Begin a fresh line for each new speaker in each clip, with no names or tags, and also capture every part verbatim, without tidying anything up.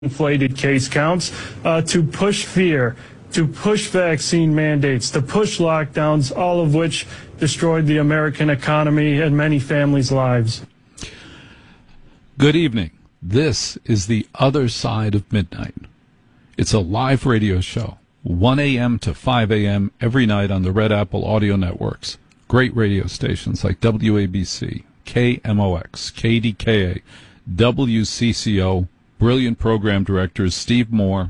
inflated case counts, uh, to push fear, to push vaccine mandates, to push lockdowns, all of which destroyed the American economy and many families' lives.
Good evening. This is The Other Side of Midnight. It's a live radio show, one a.m. to five a.m. every night on the Red Apple audio networks. Great radio stations like W A B C, K M O X, K D K A, W C C O, brilliant program directors Steve Moore,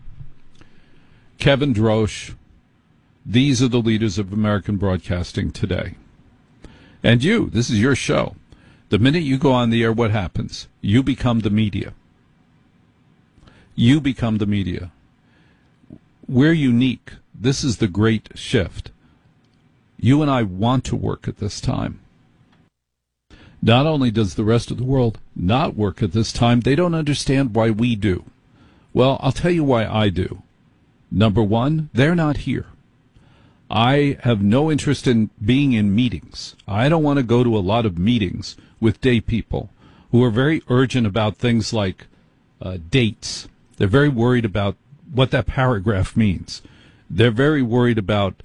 Kevin Drosch. These are the leaders of American broadcasting today. And you, this is your show. The minute you go on the air, what happens? You become the media. You become the media. We're unique. This is the great shift. You and I want to work at this time. Not only does the rest of the world not work at this time, they don't understand why we do. Well, I'll tell you why I do. Number one, they're not here. I have no interest in being in meetings. I don't want to go to a lot of meetings with day people who are very urgent about things like uh, dates. They're very worried about what that paragraph means. They're very worried about,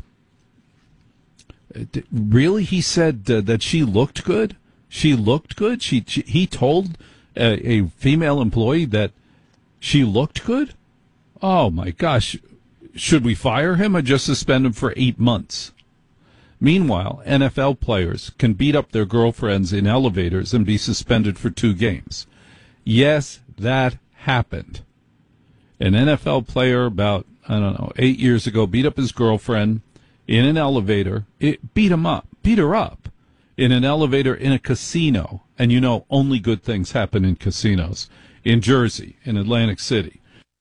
really, he said uh, that she looked good? She looked good? She, she He told a, a female employee that she looked good? Oh, my gosh. Should we fire him or just suspend him for eight months? Meanwhile, N F L players can beat up their girlfriends in elevators and be suspended for two games. Yes, that happened. An N F L player about, I don't know, eight years ago beat up his girlfriend in an elevator. It beat him up, beat her up in an elevator in a casino. And you know, only good things happen in casinos. In Jersey, in Atlantic City.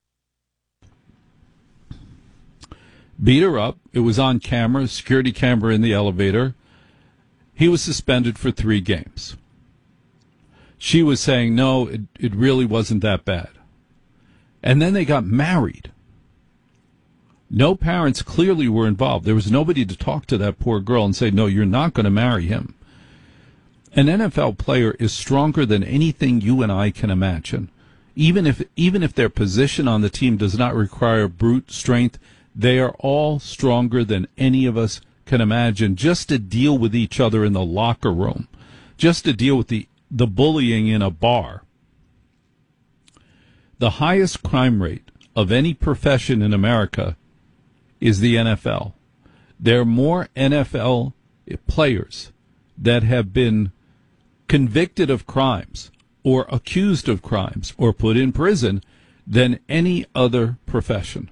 Beat her up. It was on camera, security camera in the elevator. He was suspended for three games. She was saying, no, it, it really wasn't that bad. And then they got married. No parents clearly were involved. There was nobody to talk to that poor girl and say, no, you're not going to marry him. An N F L player is stronger than anything you and I can imagine. Even if, even if their position on the team does not require brute strength, they are all stronger than any of us can imagine, just to deal with each other in the locker room, just to deal with the, the bullying in a bar. The highest crime rate of any profession in America is the N F L. There are more N F L players that have been convicted of crimes or accused of crimes or put in prison than any other profession.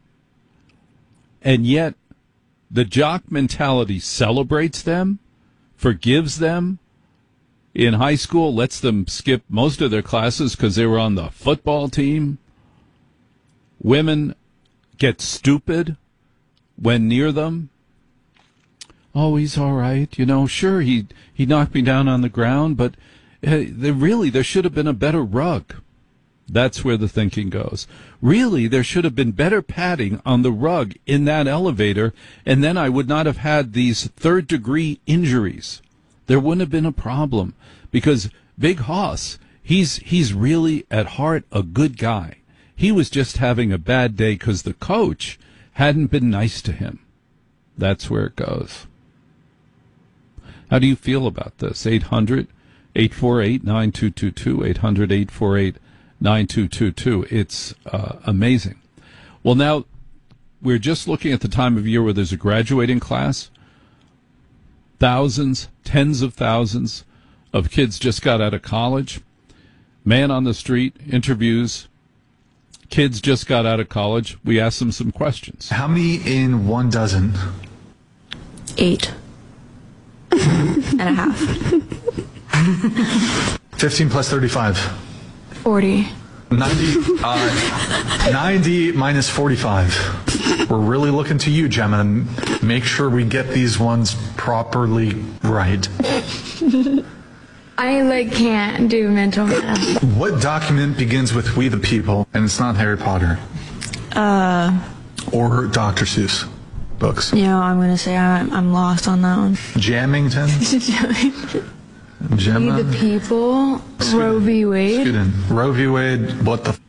And yet, the jock mentality celebrates them, forgives them. In high school, lets them skip most of their classes because they were on the football team. Women get stupid when near them. Oh, he's all right. You know, sure, he, he knocked me down on the ground, but uh, there, really, there should have been a better rug. That's where the thinking goes. Really, there should have been better padding on the rug in that elevator, and then I would not have had these third-degree injuries. There wouldn't have been a problem, because Big Hoss, he's he's really at heart a good guy. He was just having a bad day because the coach hadn't been nice to him. That's where it goes. How do you feel about this? eight hundred, eight four eight, nine two two two, eight hundred, eight four eight, nine two two two. It's uh, amazing. Well, now, we're just looking at the time of year where there's a graduating class. Thousands, tens of thousands of kids just got out of college. Man on the street, interviews. Kids just got out of college. We asked them some questions.
How many in one dozen?
Eight. and a half.
fifteen plus thirty-five.
forty.
ninety, uh, ninety minus forty-five. We're really looking to you, Gemma, and make sure we get these ones properly right.
I, like, can't do mental math.
What document begins with "We the People" and it's not Harry Potter?
Uh.
Or Doctor Seuss books?
Yeah, I'm going to say I'm, I'm lost on that one.
Jamington? Gemma?
We the People? Roe v. Wade?
Roe v. Wade, what the f***?